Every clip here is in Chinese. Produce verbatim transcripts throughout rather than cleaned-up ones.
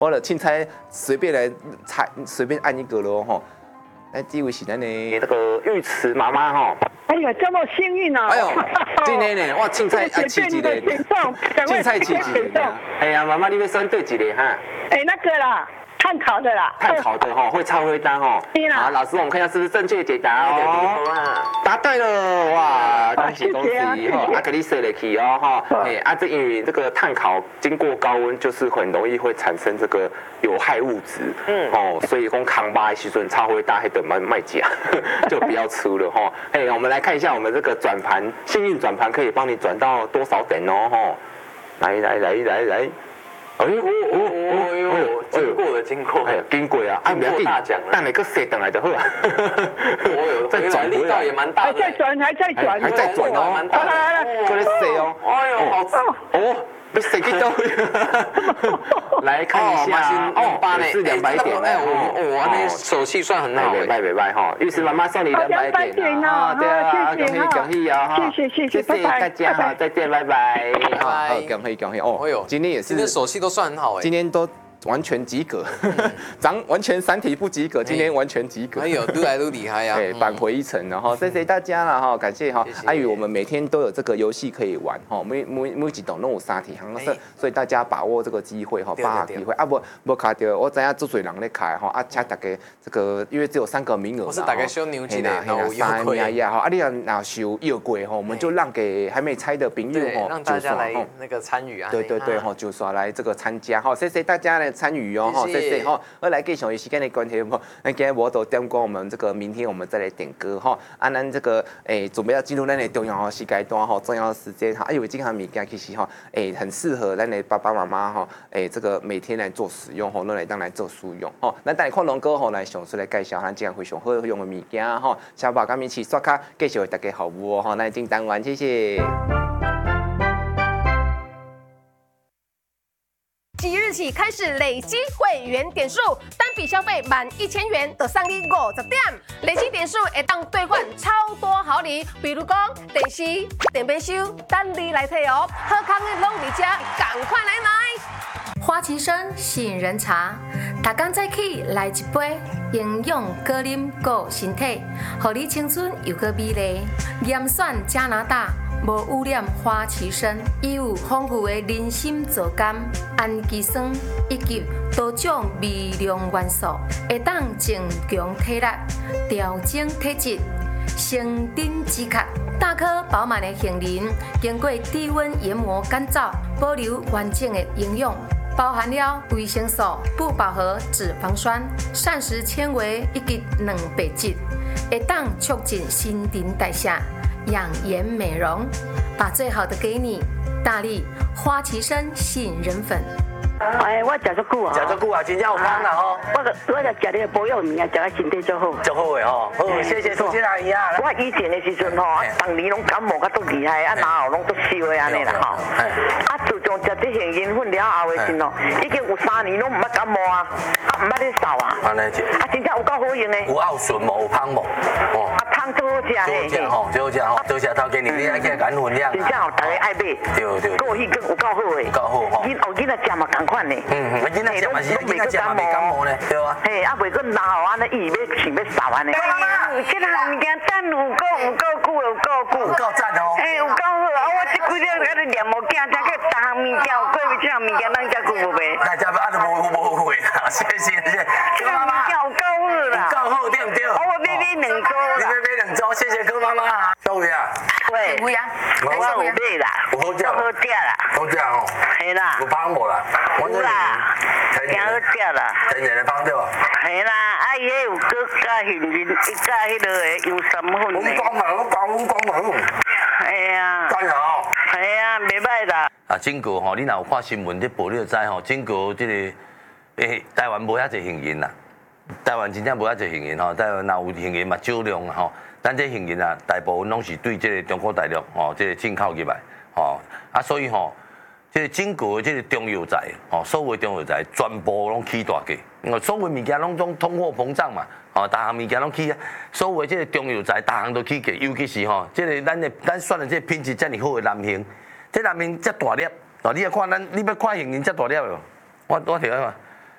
我了凊彩随便来猜，随便按一个咯吼。哎，这位是咱的那个玉慈妈妈吼。 哎呀，这么幸运啊！ 哎呦，真的呢，我凊彩啊试一个，凊彩试一个。哎呀，妈妈，你要选对一个哈？ 哎，那个啦。碳烤的啦， 碳烤的哈，会超会单哈。好，老师，我们看一下是不是正确解答哦。答对了，哇，恭喜恭喜哈！阿格丽舍雷奇哦哈，哎，啊，这因为这个碳烤经过高温，就是很容易会产生这个有害物质，嗯哦，所以讲康巴的时阵超会单还得卖卖假，就不要吃了哈。哎，我们来看一下我们这个转盘，幸运转盘可以帮你转到多少点哦哈？来来来来来。哎呦哦哦呦，经过了经过， 哎呀，经过啊，啊，不要紧，等你个射等来就好啊。 哦哟，再转力道也蛮大的， 再转还在转， 还在转哦， 蛮大的， 过来射哦。 哎呦，好吃哦。被射击到，来看一下哦，也是两百点哎，我我那手气算很好， 没拜没拜哈，玉石妈妈送你两百点啊，对啊，恭喜恭喜啊哈， 谢谢谢谢大家哈，再见，拜拜，好，恭喜恭喜哦，哎呦，今天也是， 今天手气都算很好哎， 今天都。完全及格，咱完全三题不及格，今天完全及格。 哎呦，越来越厉害呀！ 对，扳回一城了哈，谢谢大家了哈，感谢哈。阿宇，我们每天都有这个游戏可以玩哈，每每每几栋都有三题，所以所以大家把握这个机会哈，把握机会啊不不卡掉，我知影做水人咧卡哈，啊请大家这个因为只有三个名额， 我是大概收牛气的， 然后三名呀哈，啊你要拿收优贵哈，我们就让给还没猜的朋友哈， 让大家来那个参与啊。 对对对哈，就说来这个参加哈，谢谢大家的参与哦哈。谢谢哈，我来继续有时间的关系哈，那今日我都点过，我们这个明天我们再来点歌哈。啊，咱这个诶准备要进入咱的重要时间段哈，重要的时间哈。啊，因为这项物件其实哈，诶很适合咱的爸爸妈妈哈，诶这个每天来做使用吼，咱来当来做使用吼。咱等下看龙哥吼来详细来介绍咱这样非常好用的物件哈。小宝跟一起刷卡，继续为大家服务哦哈。那进单完，谢谢。 即日起开始累积会员点数，单笔消费满一千元就送你五十点，累积点数会当兑换超多好礼，比如讲电视、电冰箱，等你来摕哦。好康的拢伫遮，赶快来买！ 花旗参吸引人茶，大工早起来一杯，营养果饮顾身体，互你青春又个美丽。严选加拿大。无污染花旗参，伊有丰富的人参皂苷、氨基酸以及多种微量元素，会当增强体力、调整体质、生长止咳。大颗饱满的杏仁，经过低温研磨干燥，保留完整的营养，包含了维生素、不饱和脂肪酸、膳食纤维以及蛋白质，会当促进新陈代谢。养颜美容，把最好的给你。大力花旗参吸引人粉。 哎，我食足久啊， 食足久啊，真正有香啦吼！ 我个我就食你个保养物件，食到身体足好， 足好的吼。好，谢谢苏姐阿姨啊。 我以前的时阵吼，当年拢感冒较足厉害，啊然后拢足烧的安尼啦吼。啊，自从食这杏仁粉了后的时吼，已经有三年拢唔捌感冒啊，啊唔捌咧扫啊。 安尼啊，真正有够好用的。 有拗顺无，有香无？哦。 啊，汤最好食嘿。 最好食吼，最好食吼。多谢头家你，你爱起来感恩分享。 真正有大家爱买。对对。个戏更有够好的。够好吼。囡后囡仔食嘛同款的。嗯，囡仔食嘛是，囡仔食嘛未感冒呢，对啊。嘿，啊，袂过拿后安尼伊要想要扫安尼。妈妈，这项物件等有够有够久有够久。 有够赞哦。 嘿，有够好啊！我这几日在咧念无惊，才个逐项物件有过位，这项物件咱才久无卖。大家啊，都无无后悔啦，谢谢谢谢。这项物件有够好啦。够好对不对？我买买两组啦。你买买两组，谢谢哥妈妈。到位啊？对。有呀。我有买啦。有好食。好食啦。好食哦。系啦。有芳无啦？有啦。挺好食啦。天然的芳对吧？系啦，啊伊迄有搁加杏仁，伊加迄落个优参粉。我讲嘛，我讲我讲嘛。系啊。加油。系啊，袂歹啦。啊，整个吼，你若有看新闻咧报，你就知吼，整个即个诶，台湾无遐济杏仁啦。台湾真正无遐济杏仁吼，台湾若有杏仁嘛少量吼。咱这杏仁啊，大部分拢是对即个中国大陆吼，即个进口入来吼，啊，所以吼。即个整个的即个中药材，吼，所有中药材全部拢起大价，因为所有物件拢总通货膨胀嘛，吼，逐项物件拢起啊，所有的即个中药材，逐项都起价，尤其是吼，即个咱的咱选的即个品质遮尔好的南杏，即南杏遮大粒，哦，你啊看咱，你要看杏仁遮大粒无？我我摕来嘛，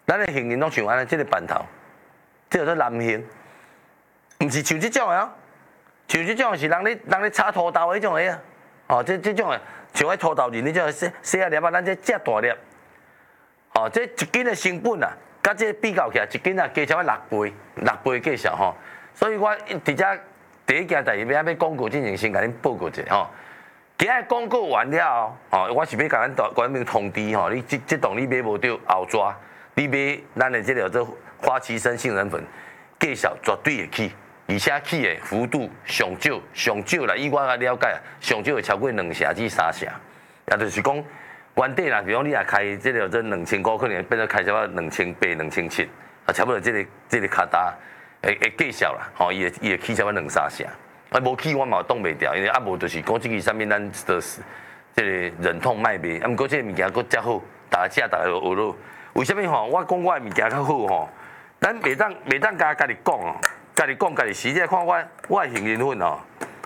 咱的形人拢像安尼，这个板头，这叫做男形，唔是像这种的哦，像这种是人咧人咧炒土豆迄种的啊，哦，这这种的像迄土豆仁迄种细细啊粒啊，咱这遮大粒，哦，这一斤的成本啊，甲这比较起来，一斤啊加起来六倍，六倍计数吼，所以我伫遮第一件代志要要广告之前，先甲恁报告一下吼。今日广告完了后，哦，我是要甲咱大官兵通知吼，你这这档你买无到后抓，你买咱的这个做花旗参杏仁粉，价效绝对会起，而且起的幅度上少，上少啦，以我个了解啊，上少会超过两成至三成，也就是讲，原底啦，比如你若开这个做两千块，可能变做开差不多两千八、两千七，啊，差不多这个这个卡达会会价效啦，吼，伊会伊会起差不多两三成。啊，无起我嘛挡袂掉，因为啊无就是讲即个啥物咱就是即个忍痛卖卖，啊，毋过即个物件佫遮好，大家食大家就学咯。为什么吼？我讲我的物件较好吼，咱袂当袂当家家己讲哦，家己讲家己试，即看我我的杏仁粉哦，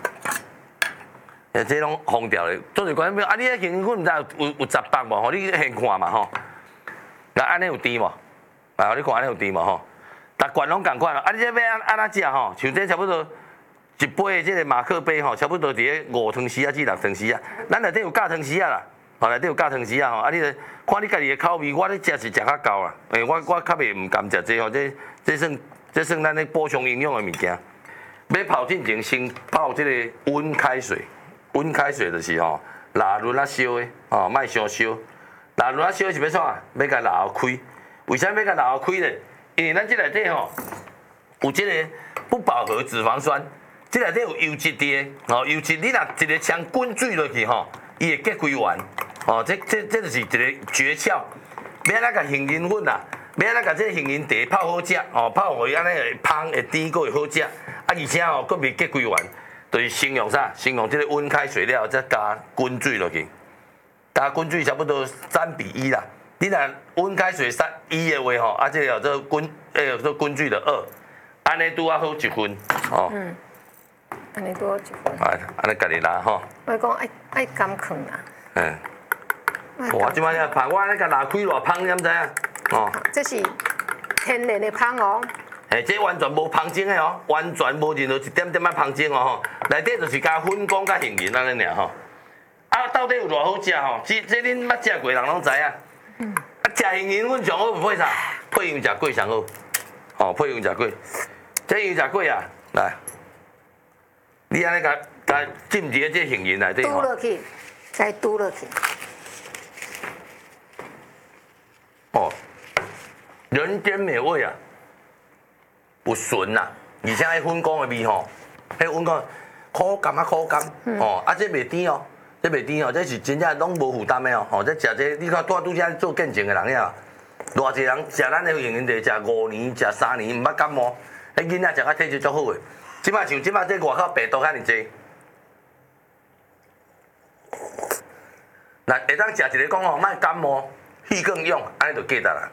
诶，即拢封掉咧。做者讲啊，你迄杏仁粉毋知有有有十磅无？吼，你先看嘛吼。那安尼有甜无？啊，你看安尼有甜无吼？逐罐拢共款啊，你这要安安怎食吼？像这差不多。一杯的这个马克杯吼，差不多伫咧五汤匙啊至六汤匙啊，咱内底有加汤匙啊啦，吼内底有加汤匙啊吼，啊你看你家己的口味，我咧食是食较够啦，诶我我较袂毋甘食这吼，这这算这算咱咧补充营养的物件。要泡进前先泡这个温开水，温开水就是吼蜡轮啊烧的，吼莫伤烧，蜡轮啊烧是要创啊？要甲蜡开，为啥要甲蜡开咧？因为咱这内底吼有这个不饱和脂肪酸。这内底有油脂伫个，哦，油脂你若一个枪滚水落去吼，伊会结规完，哦，这这这就是一个诀窍。要安怎甲杏仁粉啊，要安怎甲这个杏仁茶泡好食，哦，泡互伊安尼会芳会甜，佫会好食，啊，而且哦，佫袂结规完，就是先用啥？先用这个温开水了，再加滚水落去，加滚水差不多三比一啦。你若温开水三一的话吼，啊，这个叫做滚，诶，做滚水的二，安尼拄啊好一分，哦。嗯安尼多一分。 啊，安尼家己拿吼。 我讲爱爱甘放啦。 嗯。我即摆咧芳，我安尼甲拿开偌芳，你毋知影？哦。 这是天然的芳哦。 嘿，这完全无芳精的哦，完全无任何一点点仔芳精哦吼。内底就是加粉果甲杏仁安尼尔吼。啊，到底有偌好食吼？这这恁捌食过人拢知影。嗯。啊，食杏仁粉上好有配啥？配油炸粿上好。哦，配油炸粿。这油炸粿啊，来。你安尼甲甲浸伫这杏仁内底吼， 嘟落去，再嘟落去。 哦，人间美味啊，有醇呐，而且迄粉果的味吼，迄粉果口感啊口感，哦，啊这袂甜哦，这袂甜哦，这是真正拢无负担的哦，吼，这食这你看拄拄则做见证的人呀，偌济人食咱的杏仁茶，食五年、食三年，毋捌感冒，迄囡仔食啊体质足好的。即摆像即摆这外口病毒遐尼济，那会当食一个讲吼，莫感冒，气更勇，安尼就记得啦。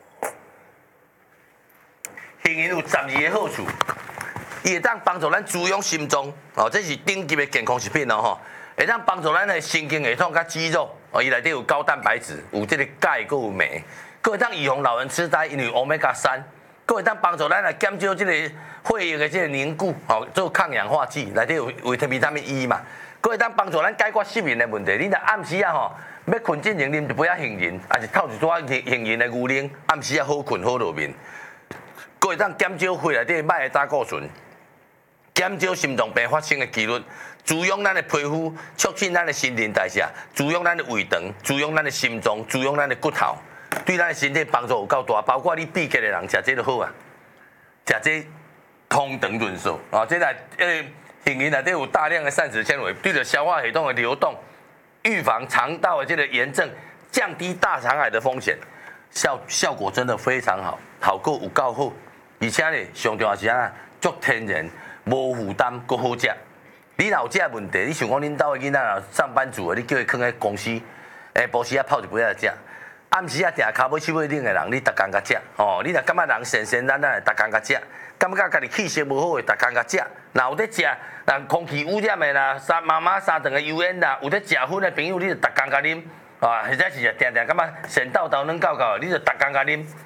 杏仁有十二个好处，伊会当帮助咱滋养心脏，哦，这是顶级的健康食品哦吼，会当帮助咱的神经系统甲肌肉，哦，伊内底有高蛋白质，有这个钙，佫有镁，佫会当预防老人痴呆，因为欧米伽三。佫会当帮助咱来减少即个血液的即个凝固，吼，做抗氧化剂，内底有维他命、维他命 E 嘛。佫会当帮助咱解决失眠的问题。你若暗时啊吼，要困之前啉一杯啊杏仁，还是透一撮杏杏仁的牛奶，暗时啊好困好入眠。佫会当减少血内底歹的胆固醇，减少心脏病发生的几率，滋养咱的皮肤，促进咱的新陈代谢，滋养咱的胃肠，滋养咱的心脏，滋养咱的骨头。对咱的身体帮助有够大，包括你闭结的人食这就好啊，食这通肠润燥啊，这内呃杏仁内底有大量的膳食纤维，对着消化系统的流动，预防肠道的这个炎症，降低大肠癌的风险，效效果真的非常好，效果有够好，而且呢上重要是啊，足天然，无负担，佫好食。你若有这问题，你想讲恁兜的囡仔若上班族的，你叫伊囥喺公司，下晡时啊泡一杯来食。暗时啊，定骹要手尾冷的人，你逐工甲食哦。你若感觉人神神咱咱，逐工甲食；感觉家己气色无好的，逐工甲食。若有咧食，人空气污染的啦，三妈妈三顿的油烟啦，有咧食薰的朋友，你就逐工甲啉啊。或者是定定感觉神叨叨软搞搞，你就逐工甲啉。